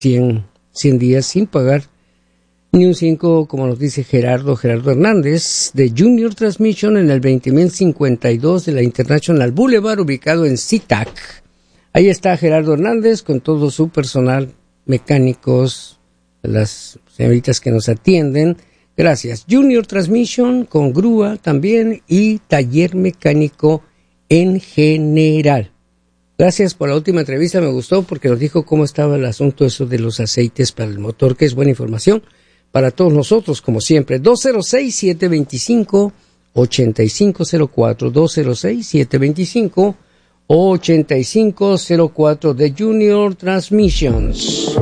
100 días sin pagar ni un 5, como nos dice Gerardo Hernández, de Junior Transmission en el 20.052 de la International Boulevard, ubicado en SeaTac. Ahí está Gerardo Hernández con todo su personal, mecánicos, las señoritas que nos atienden. Gracias. Junior Transmission con grúa también y taller mecánico en general. Gracias por la última entrevista, me gustó porque nos dijo cómo estaba el asunto eso de los aceites para el motor, que es buena información para todos nosotros, como siempre. 206-725-8504, 206-725-8504 de Junior Transmissions.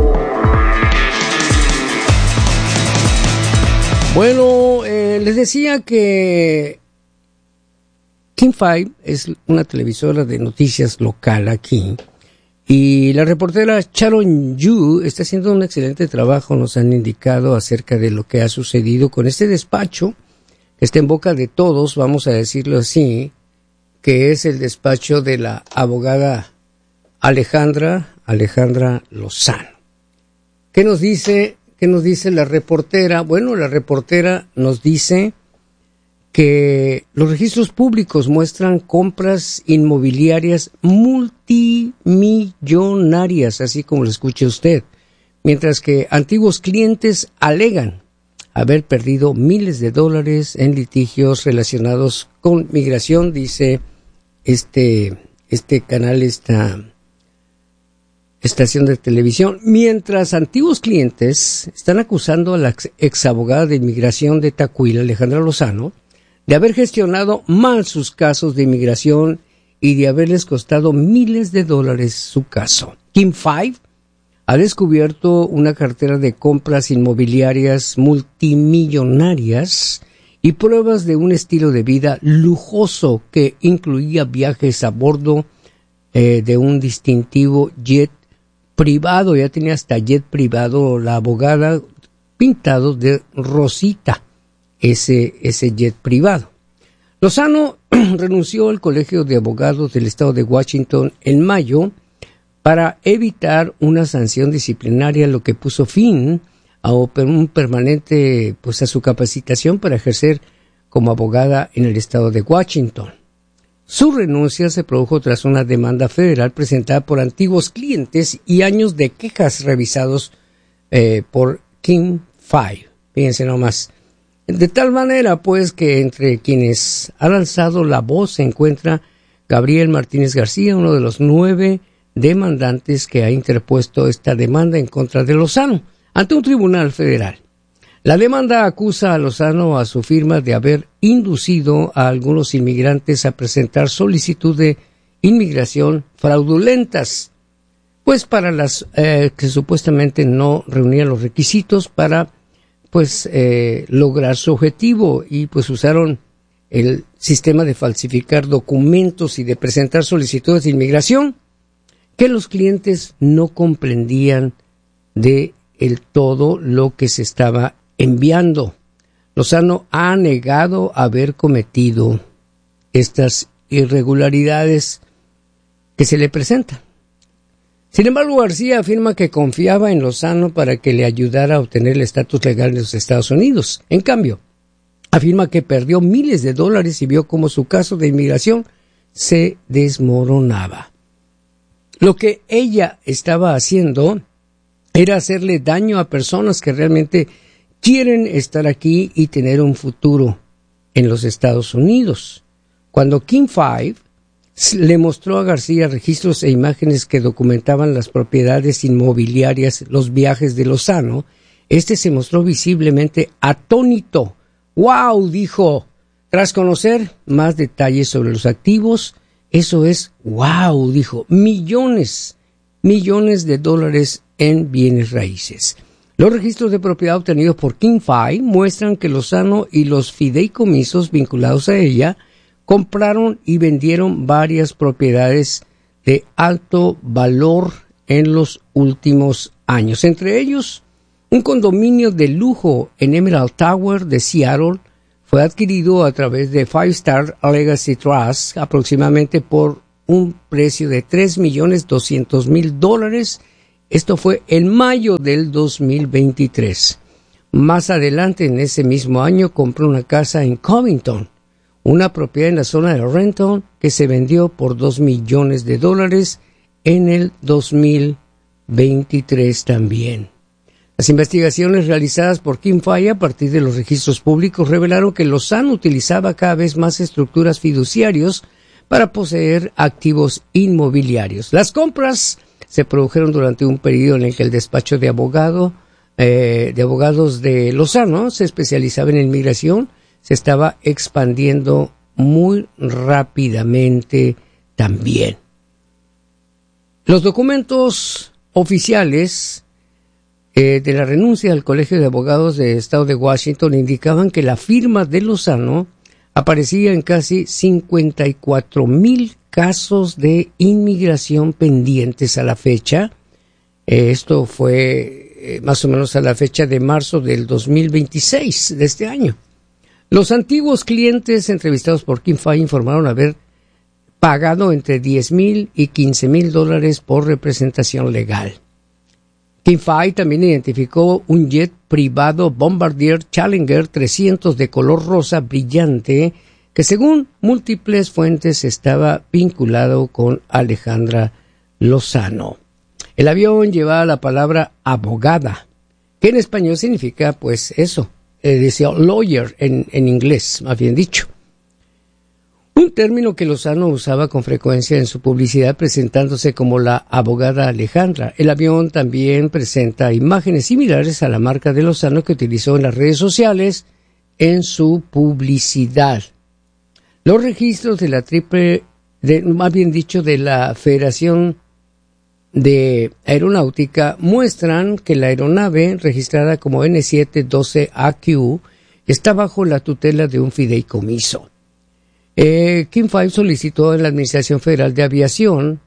Bueno, les decía que King 5 es una televisora de noticias local aquí. Y la reportera Sharon Yu está haciendo un excelente trabajo, nos han indicado acerca de lo que ha sucedido con este despacho, que está en boca de todos, vamos a decirlo así, que es el despacho de la abogada Alejandra Lozano. ¿Qué nos dice la reportera? Bueno, la reportera nos dice que los registros públicos muestran compras inmobiliarias multimillonarias, así como lo escuche usted, mientras que antiguos clientes alegan haber perdido miles de dólares en litigios relacionados con migración, dice este canal, esta estación de televisión, mientras antiguos clientes están acusando a la exabogada de inmigración de Tacuil, Alejandra Lozano, de haber gestionado mal sus casos de inmigración y de haberles costado miles de dólares su caso. King 5 ha descubierto una cartera de compras inmobiliarias multimillonarias y pruebas de un estilo de vida lujoso que incluía viajes a bordo de un distintivo jet privado. Ya tenía hasta jet privado la abogada, pintado de rosita ese jet privado. Lozano renunció al Colegio de Abogados del Estado de Washington en mayo para evitar una sanción disciplinaria, lo que puso fin a un permanente a su capacitación para ejercer como abogada en el Estado de Washington. Su renuncia se produjo tras una demanda federal presentada por antiguos clientes y años de quejas revisados por King 5. Fíjense nomás. De tal manera, pues, que entre quienes han alzado la voz se encuentra Gabriel Martínez García, uno de los 9 demandantes que ha interpuesto esta demanda en contra de Lozano ante un tribunal federal. La demanda acusa a Lozano a su firma de haber inducido a algunos inmigrantes a presentar solicitud de inmigración fraudulentas, pues para las que supuestamente no reunían los requisitos para lograr su objetivo, y pues usaron el sistema de falsificar documentos y de presentar solicitudes de inmigración que los clientes no comprendían de el todo lo que se estaba enviando. Lozano ha negado haber cometido estas irregularidades que se le presentan. Sin embargo, García afirma que confiaba en Lozano para que le ayudara a obtener el estatus legal de los Estados Unidos. En cambio, afirma que perdió miles de dólares y vio cómo su caso de inmigración se desmoronaba. Lo que ella estaba haciendo era hacerle daño a personas que realmente quieren estar aquí y tener un futuro en los Estados Unidos. Cuando King 5 le mostró a García registros e imágenes que documentaban las propiedades inmobiliarias, los viajes de Lozano, este se mostró visiblemente atónito. ¡Wow!, dijo. Tras conocer más detalles sobre los activos, eso es ¡wow!, dijo. Millones de dólares en bienes raíces. Los registros de propiedad obtenidos por King 5 muestran que Lozano y los fideicomisos vinculados a ella compraron y vendieron varias propiedades de alto valor en los últimos años. Entre ellos, un condominio de lujo en Emerald Tower de Seattle fue adquirido a través de Five Star Legacy Trust aproximadamente por un precio de $3,200,000 Esto fue en mayo del 2023. Más adelante, en ese mismo año, compró una casa en Covington, una propiedad en la zona de Renton que se vendió por $2 millones en el 2023 también. Las investigaciones realizadas por Kim Fay a partir de los registros públicos revelaron que Lozano utilizaba cada vez más estructuras fiduciarias para poseer activos inmobiliarios. Las compras se produjeron durante un periodo en el que el despacho de abogados de Lozano se especializaba en inmigración, se estaba expandiendo muy rápidamente también. Los documentos oficiales de la renuncia al Colegio de Abogados del Estado de Washington indicaban que la firma de Lozano aparecía en casi 54,000 casos de inmigración pendientes a la fecha. Esto fue más o menos a la fecha de marzo del 2026 de este año. Los antiguos clientes entrevistados por Kim Fay informaron haber pagado entre $10,000 y $15,000 por representación legal. Kim Fay también identificó un jet privado Bombardier Challenger 300 de color rosa brillante que según múltiples fuentes estaba vinculado con Alejandra Lozano. El avión llevaba la palabra abogada, que en español significa pues eso, decía lawyer en inglés, más bien dicho. Un término que Lozano usaba con frecuencia en su publicidad presentándose como la abogada Alejandra. El avión también presenta imágenes similares a la marca de Lozano que utilizó en las redes sociales en su publicidad. Los registros de la Federación de Aeronáutica muestran que la aeronave, registrada como N712AQ, está bajo la tutela de un fideicomiso. Kim Fay solicitó en la Administración Federal de Aviación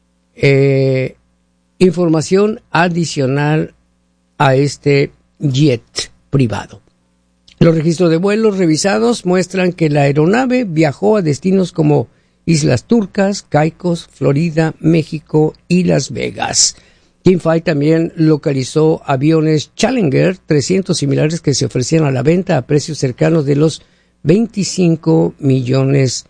información adicional a este jet privado. Los registros de vuelos revisados muestran que la aeronave viajó a destinos como Islas Turcas, Caicos, Florida, México y Las Vegas. Kim Fay también localizó aviones Challenger 300 similares que se ofrecían a la venta a precios cercanos de los $25 millones.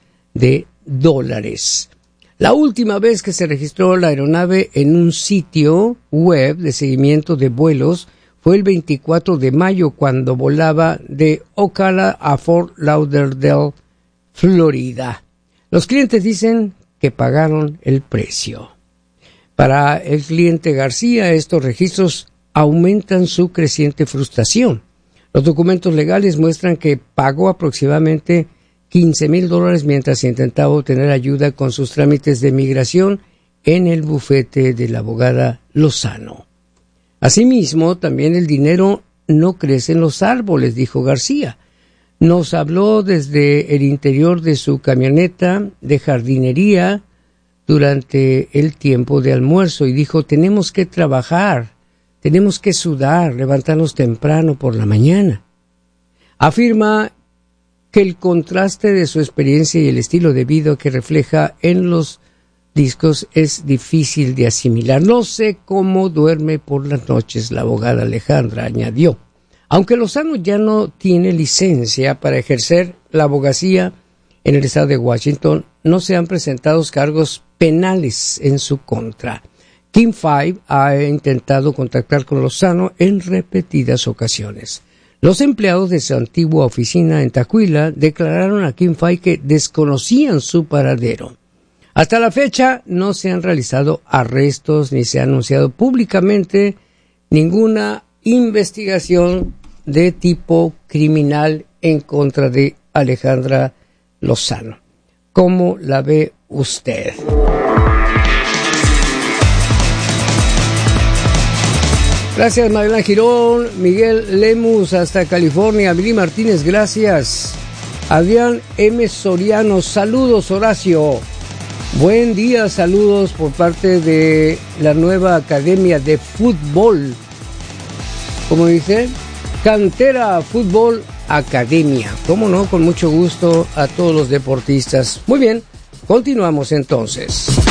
La última vez que se registró la aeronave en un sitio web de seguimiento de vuelos fue el 24 de mayo cuando volaba de Ocala a Fort Lauderdale, Florida. Los clientes dicen que pagaron el precio. Para el cliente García, estos registros aumentan su creciente frustración. Los documentos legales muestran que pagó aproximadamente $15,000 mientras intentaba obtener ayuda con sus trámites de migración en el bufete de la abogada Lozano. Asimismo, también el dinero no crece en los árboles, dijo García. Nos habló desde el interior de su camioneta de jardinería durante el tiempo de almuerzo y dijo, tenemos que trabajar, tenemos que sudar, levantarnos temprano por la mañana. Afirma que el contraste de su experiencia y el estilo de vida que refleja en los discos es difícil de asimilar. No sé cómo duerme por las noches, la abogada Alejandra añadió. Aunque Lozano ya no tiene licencia para ejercer la abogacía en el estado de Washington, no se han presentado cargos penales en su contra. Kim Fay ha intentado contactar con Lozano en repetidas ocasiones. Los empleados de su antigua oficina en Tacuila declararon a Kim Fay que desconocían su paradero. Hasta la fecha no se han realizado arrestos ni se ha anunciado públicamente ninguna investigación de tipo criminal en contra de Alejandra Lozano. ¿Cómo la ve usted? Gracias, Magdalena Girón, Miguel Lemus hasta California, Billy Martínez, gracias. Adrián M. Soriano, saludos, Horacio. Buen día, saludos por parte de la nueva Academia de Fútbol. ¿Cómo dice? Cantera Fútbol Academia. ¿Cómo no? Con mucho gusto a todos los deportistas. Muy bien, continuamos entonces.